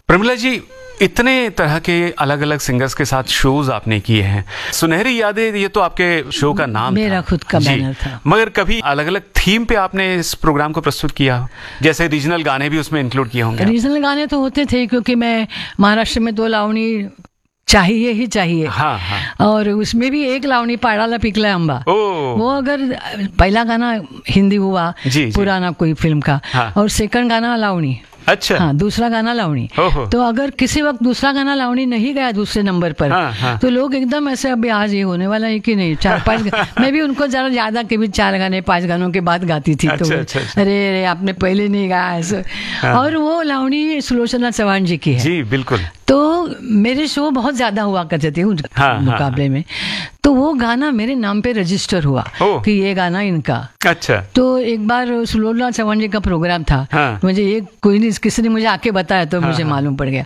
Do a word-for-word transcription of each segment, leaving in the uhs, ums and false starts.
प्रमिला जी, इतने तरह के अलग अलग सिंगर्स के साथ शोज आपने किए हैं। सुनहरी यादें, ये तो आपके शो का नाम मेरा था। खुद का बैनर था। मगर कभी अलग अलग थीम पे आपने इस प्रोग्राम को प्रस्तुत किया, जैसे रीजनल गाने भी उसमें इंक्लूड किए होंगे? रीजनल गाने तो होते थे, क्योंकि मैं महाराष्ट्र में दो लावणी चाहिए ही चाहिए। हाँ, हाँ। और उसमें भी एक लावणी पाड़ाला पिकला अम्बा, ओ। वो अगर पहला गाना हिंदी हुआ जी, जी। पुराना कोई फिल्म का, हाँ। और सेकंड गाना लावणी, अच्छा। हाँ, दूसरा गाना लावणी। तो अगर किसी वक्त दूसरा गाना लावणी नहीं गया दूसरे नंबर पर, हाँ, हाँ। तो लोग एकदम ऐसे, अभी आज ये होने वाला है कि नहीं, चार पांच मैं भी उनको जरा ज्यादा के भी चार गाने पांच गानों के बाद गाती थी। अच्छा, तो अच्छा, अच्छा। अरे अरे आपने पहले नहीं गाया ऐसे। हाँ। और वो लावणी सुलोचना चौहान जी की है। जी बिल्कुल। तो मेरे शो बहुत ज्यादा हुआ करते थे उस हाँ, मुकाबले हाँ, में। तो वो गाना मेरे नाम पे रजिस्टर हुआ कि ये गाना इनका। अच्छा। तो एक बार सुलोचना चौहान जी का प्रोग्राम था। हाँ। मुझे ये कोई नहीं, किसी ने मुझे आके बताया, तो हाँ, मुझे हाँ। मालूम पड़ गया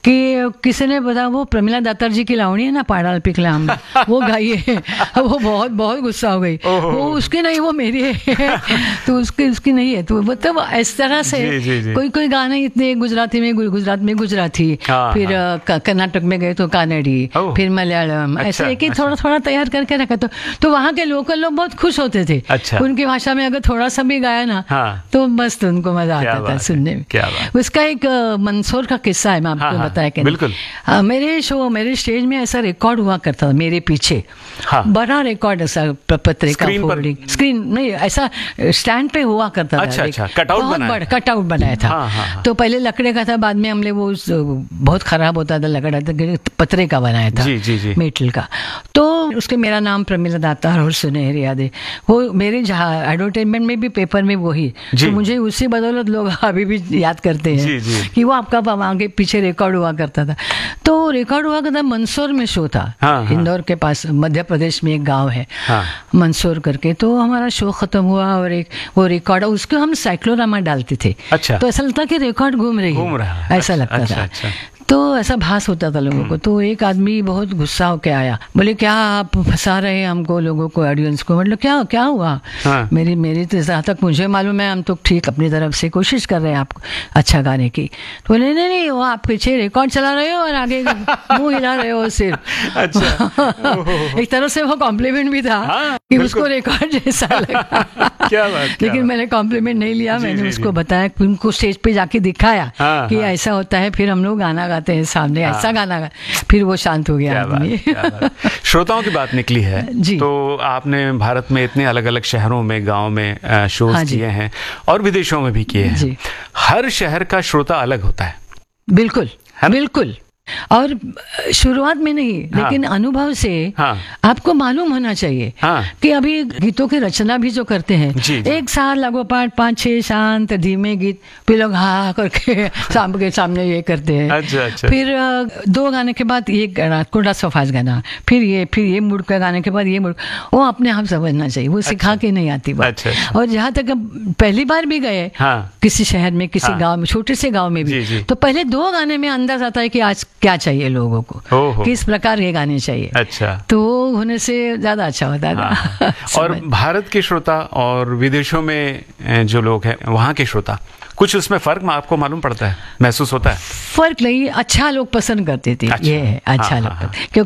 कि किसी ने बताया वो प्रमिला दातार जी की लावणी है ना, पाड़ाल पिकला हम, वो गाइए। वो बहुत बहुत गुस्सा हो गई। वो उसकी नहीं, वो मेरी है। तो उसकी उसकी नहीं है। तो मतलब इस तरह से जी, जी, जी। कोई कोई गाने इतने, गुजराती में गुजरात में गुजराती, हाँ, फिर कर्नाटक में गए तो कानड़ी, फिर मलयालम, अच्छा, ऐसे एक ही अच्छा। थोड़ा थोड़ा तैयार करके रखा। तो तो वहाँ के लोकल लोग बहुत खुश होते थे। अच्छा। उनकी भाषा में अगर थोड़ा सा भी गाया ना, हाँ। तो मस्त उनको मजा आता था सुनने में। क्या बात। उसका एक अ, मंदसौर का किस्सा है, मैं आपको हाँ, हाँ, बताया कि बिल्कुल। नहीं। मेरे शो, मेरे स्टेज में ऐसा रिकॉर्ड हुआ करता था मेरे पीछे। हाँ। बड़ा रिकॉर्ड, ऐसा प- पत्रिका स्क्रीन पर? फोल्डिंग, स्क्रीन नहीं, ऐसा स्टैंड पे हुआ करता था। अच्छा, एक अच्छा, कटआउट बहुत बनाया। बड़ा कटआउट बनाया था। हाँ, हाँ, हाँ। तो पहले लकड़े का था, बाद में हमने वो उस- बहुत खराब होता था लकड़ा, तो पतरे का बनाया था। जी, जी, जी। मेटल का। तो उसके मेरा नाम प्रमिला दातार और सुनहरी यादें, वो मेरे जहाँ एडवर्टाइजमेंट में भी, पेपर में वही। तो मुझे उसी बदौलत लोग अभी भी याद करते हैं। जी, जी। कि वो आपका आगे पीछे रिकॉर्ड हुआ करता था। तो रिकॉर्ड हुआ करता, मंदसौर में शो था। हाँ, हाँ। इंदौर के पास मध्य प्रदेश में एक गांव है, हाँ। मंदसौर करके। तो हमारा शो खत्म हुआ और एक वो रिकॉर्ड, उसको हम साइक्लोरामा डालते थे। अच्छा। तो ऐसा लगता कि रिकॉर्ड घूम रही घूम है, रहा है। ऐसा लगता अच्छा, था। अच्छा। तो ऐसा भास होता था लोगों को। तो एक आदमी बहुत गुस्सा होके आया, बोले क्या आप फंसा रहे हैं हमको, लोगों को, ऑडियंस को। मतलब क्या क्या हुआ? हाँ। मेरी मेरी तो जहाँ तक मुझे मालूम है, हम तो ठीक अपनी तरफ से कोशिश कर रहे हैं आपको अच्छा गाने की। तो बोले नहीं नहीं, वो आप पीछे रिकॉर्ड चला रहे हो और आगे मुंह हिला रहे हो सिर्फ। अच्छा। एक तरह से वो कॉम्प्लीमेंट भी था। हाँ, कि उसको रिकॉर्ड जैसा लगा। क्या बात। लेकिन मैंने कॉम्प्लीमेंट नहीं लिया। जी, मैंने जी, उसको जी। बताया, उनको स्टेज पे जाके दिखाया हाँ, कि हाँ। ऐसा होता है। फिर हम लोग गाना गाते हैं सामने, हाँ। ऐसा गाना गा, फिर वो शांत हो गया क्या बात, आदमी। क्या बात। श्रोताओं की बात निकली है जी। तो आपने भारत में इतने अलग अलग शहरों में, गांव में शोज हाँ जी। किए हैं और विदेशों में भी किए हैं। जी। हर शहर का श्रोता अलग होता है। बिल्कुल है ना? बिल्कुल। और शुरुआत में नहीं, हाँ। लेकिन अनुभव से हाँ। आपको मालूम होना चाहिए हाँ। कि अभी गीतों की रचना भी जो करते हैं, जी, जी। एक साथ लगोपाठ पाँच छह शांत धीमे गीत, फिर लोग हाँ करके साम के सामने ये करते हैं। अच्छा, अच्छा। फिर अ, दो गाने के बाद ये गाना, कोड़ा सफाज गाना, फिर ये फिर ये मुड़ का गाने के बाद ये मुड़, वो अपने आप समझना चाहिए, वो सिखा के नहीं आती बात। अच्छा, अच्छा। और जहाँ तक अब पहली बार भी गए हाँ। किसी शहर में, किसी हाँ। गांव में, छोटे से गांव में जी, भी, जी। तो पहले दो गाने में अंदाज आता है कि आज क्या चाहिए लोगों को, ओहो। किस प्रकार के गाने चाहिए। अच्छा। तो वो होने से ज्यादा अच्छा होता था। हाँ। और भारत के श्रोता और विदेशों में जो लोग हैं, वहाँ के श्रोता, कुछ उसमें फर्क आपको मालूम पड़ता है, महसूस होता है? फर्क नहीं, अच्छा लोग पसंद करते थे। अच्छा। ये है अच्छा हाँ, लोग हाँ, हाँ। क्योंकि